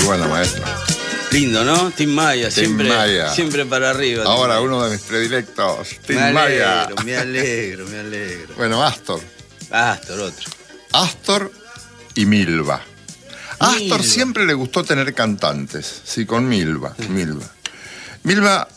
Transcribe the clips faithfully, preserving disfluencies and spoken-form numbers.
bueno, maestro. Lindo, ¿no? Tim Maya, Tim siempre, Maya. siempre para arriba. Ahora uno de mis predilectos, Tim me Maya. alegro, me alegro, me alegro. Bueno, Astor. Astor, otro. Astor y Milva. A Astor Milva. siempre le gustó tener cantantes. Sí, con Milva. Milva. Milva,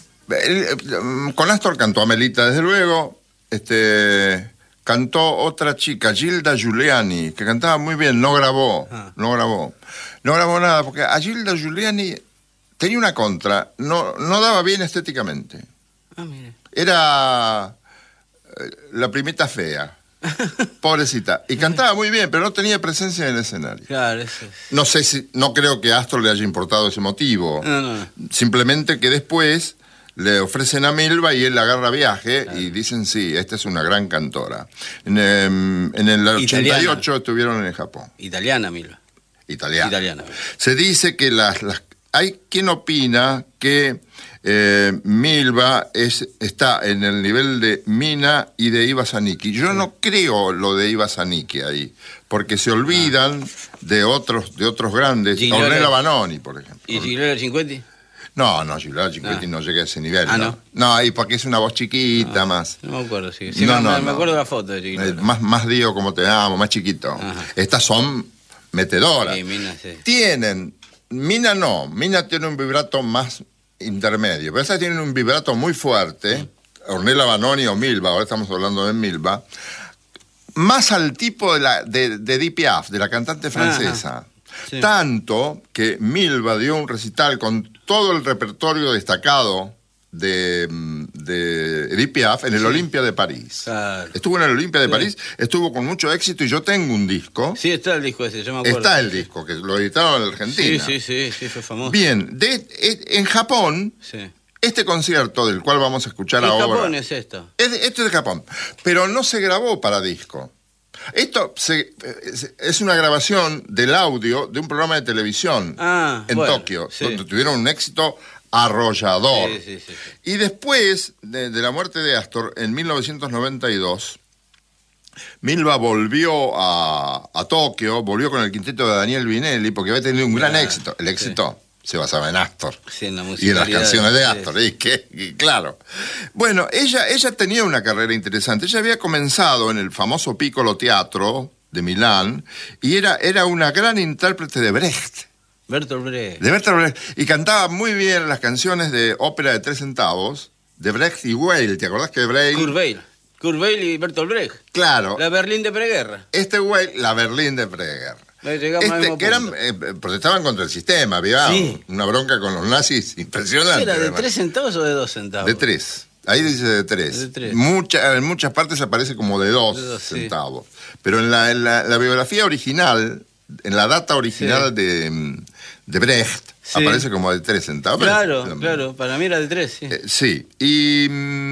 él, con Astor cantó Amelita, desde luego. Este, cantó otra chica, Gilda Giuliani, que cantaba muy bien, no grabó, Ah. no grabó. No grabó nada, porque a Gilda Giuliani tenía una contra, no, no daba bien estéticamente. Ah, mire. Era eh, la primita fea, pobrecita. Y cantaba muy bien, pero no tenía presencia en el escenario. Claro, eso es. No sé si, no creo que a Astor le haya importado ese motivo. No, no, no. Simplemente que después le ofrecen a Milva y él agarra viaje, claro. Y dicen, sí, esta es una gran cantora. En, eh, en el ochenta y ocho estuvieron en Japón. Italiana, Milva. Italiana. Italiana. Se dice que las, las hay quien opina que eh, Milva es, está en el nivel de Mina y de Iva Zanicki. Yo sí. no creo lo de Iva Zanicki ahí, porque se olvidan ah. de otros de otros grandes. Gigliola... Ornella Vanoni, por ejemplo. ¿Y Gigliola Cinquetti? No, no, Gigliola Cinquetti ah. no llega a ese nivel. Ah, ¿no? no. No, ahí porque es una voz chiquita ah, más. No me acuerdo, sí. sí no, me, no, me no. acuerdo de la foto de Gigliola. Eh, más, más Dios como te amo, más chiquito. Ajá. Estas son metedoras. Sí, Mina, sí. Tienen, Mina no, Mina tiene un vibrato más intermedio, pero esas tienen un vibrato muy fuerte, sí. Ornella Vanoni o Milva, ahora estamos hablando de Milva, más al tipo de, la, de, de Edith Piaf, de la cantante francesa. Sí. Tanto que Milva dio un recital con todo el repertorio destacado de, de Edith Piaf en el sí. Olimpia de París. Claro. Estuvo en el Olimpia de sí. París, estuvo con mucho éxito y yo tengo un disco. Sí, está el disco ese, yo me acuerdo. Está el disco, que lo editaron en Argentina. Sí, sí, sí, sí, fue famoso. Bien, de, en Japón, sí. este concierto del cual vamos a escuchar ¿Qué ahora... ¿En Japón es esto? Es, esto es de Japón, pero no se grabó para disco. Esto se, es una grabación del audio de un programa de televisión ah, en bueno, Tokio, sí. donde tuvieron un éxito arrollador. Sí, sí, sí, sí. Y después de, de la muerte de Astor, en mil novecientos noventa y dos, Milva volvió a, a Tokio, volvió con el quinteto de Daniel Vinelli, porque había tenido un gran ah, éxito. El éxito sí. se basaba en Astor. Sí, en la y en las canciones de Astor. Sí. Y que, y claro. Bueno, ella, ella tenía una carrera interesante. Ella había comenzado en el famoso Piccolo Teatro de Milán y era, era una gran intérprete de Brecht. Bertolt Brecht. De Bertolt Brecht. Y cantaba muy bien las canciones de ópera de tres centavos, de Brecht y Weill. ¿Te acordás que Brecht? Kurt Weill. Kurt Weill y Bertolt Brecht. Claro. La Berlín de preguerra. Este Weill, la Berlín de preguerra. Este, que eran, eh, protestaban contra el sistema, había sí. una bronca con los nazis impresionante. ¿Era de además. tres centavos o de dos centavos? De tres. Ahí dice de tres. De tres. Mucha, en muchas partes aparece como de dos, de dos centavos. Sí. Pero en la, en la, la biografía original, en la data original sí. de, de Brecht, sí. aparece como de tres centavos. Claro, pero, claro, para mí era de tres, sí. Eh, sí, y...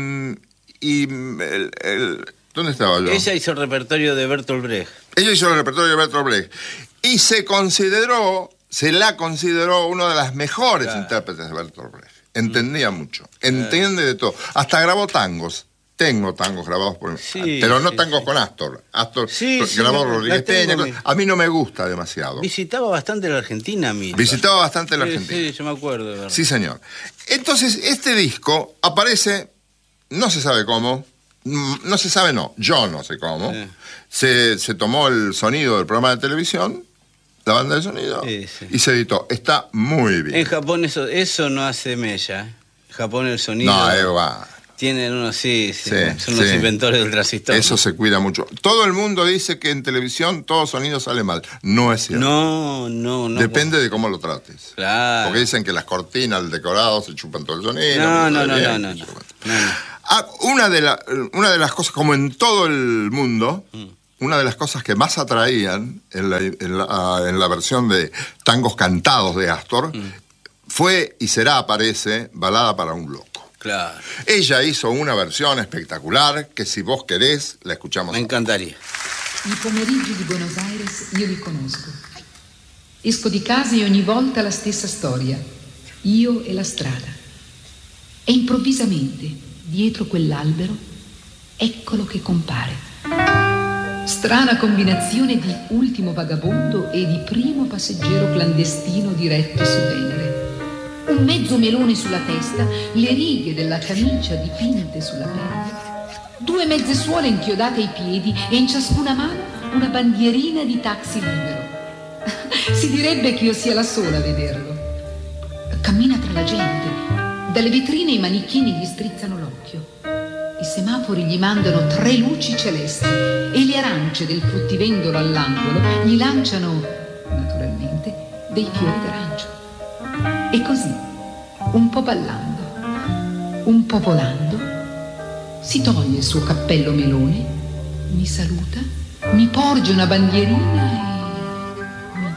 y el, el, ¿dónde estaba yo? Ella hizo el repertorio de Bertolt Brecht. Ella hizo el repertorio de Bertolt Brecht. Y se consideró, se la consideró una de las mejores claro. intérpretes de Bertolt Brecht. Entendía mm. mucho, entiende claro. de todo. Hasta grabó tangos. Tengo tangos grabados por mí. Sí, pero no sí, tangos sí. con Astor. Astor sí, grabó sí, Rodríguez Peña. Mi... A mí no me gusta demasiado. Visitaba bastante la Argentina, Milva. Visitaba bastante la sí, Argentina. Sí, yo me acuerdo. De verdad. Sí, señor. Entonces, este disco aparece, no se sabe cómo, no se sabe no, yo no sé cómo. Sí. Se, se tomó el sonido del programa de televisión, la banda de sonido, sí, sí. y se editó. Está muy bien. En Japón eso, eso no hace mella. En Japón el sonido... No, Eva... Tienen unos, sí, sí, sí son los sí. inventores del transistor. Eso se cuida mucho. Todo el mundo dice que en televisión todo sonido sale mal. No es cierto. No, no, no. Depende de cómo lo trates. Claro. Porque dicen que las cortinas, el decorado, se chupan todo el sonido. No, no, no, no, no, no, no. Ah, una, de la, una de las cosas, como en todo el mundo, mm. una de las cosas que más atraían en la, en la, en la versión de tangos cantados de Astor mm. fue y será, parece, Balada para un loco. Claro. Ella hizo una versione spettacolare che se vos querés la escuchamos. Me encantaría. I pomeriggi di Buenos Aires io li conosco. Esco di casa e ogni volta la stessa storia. Io e la strada. E improvvisamente, dietro quell'albero, eccolo che compare. Strana combinazione di ultimo vagabondo e di primo passeggero clandestino diretto su Venere. Un mezzo melone sulla testa, le righe della camicia dipinte sulla pelle, due mezze suole inchiodate ai piedi e in ciascuna mano una bandierina di taxi libero. Si direbbe che io sia la sola a vederlo. Cammina tra la gente. Dalle vetrine i manichini gli strizzano l'occhio. I semafori gli mandano tre luci celesti e le arance del fruttivendolo all'angolo gli lanciano, naturalmente, dei fiori d'arancio. E così, un po' ballando, un po' volando, si toglie il suo cappello melone, mi saluta, mi porge una bandierina e